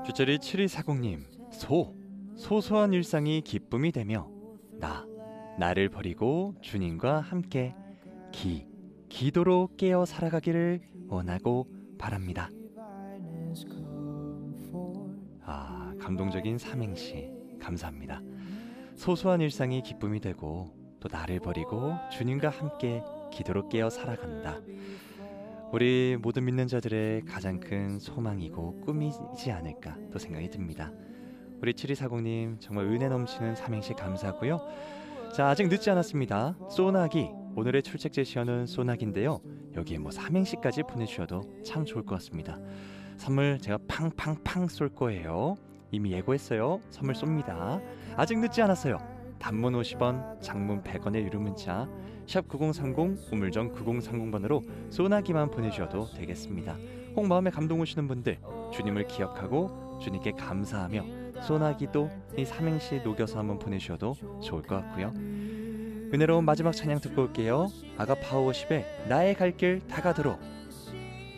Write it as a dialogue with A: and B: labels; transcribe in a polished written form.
A: 주철이 7240님, 소소한 일상이 기쁨이 되며 나를 버리고 주님과 함께 기도로 깨어 살아가기를 원하고 바랍니다. 감동적인 삼행시 감사합니다. 소소한 일상이 기쁨이 되고 또 나를 버리고 주님과 함께 기도로 깨어 살아간다. 우리 모든 믿는 자들의 가장 큰 소망이고 꿈이지 않을까 또 생각이 듭니다. 우리 7240님 정말 은혜 넘치는 삼행시 감사하고요. 자, 아직 늦지 않았습니다. 소나기, 오늘의 출첵 제시어는 소나기인데요. 여기에 삼행시까지 보내주셔도 참 좋을 것 같습니다. 선물 제가 팡팡팡 쏠 거예요. 이미 예고했어요. 선물 쏩니다. 아직 늦지 않았어요. 단문 50원, 장문 100원의 유료 문자 샵 9030, 우물정 9030번으로 소나기만 보내주셔도 되겠습니다. 혹 마음에 감동 오시는 분들, 주님을 기억하고 주님께 감사하며 소나기도 이 삼행시 녹여서 한번 보내주셔도 좋을 것 같고요. 은혜로운 마지막 찬양 듣고 올게요. 아가파워십의 나의 갈 길 다 가도록.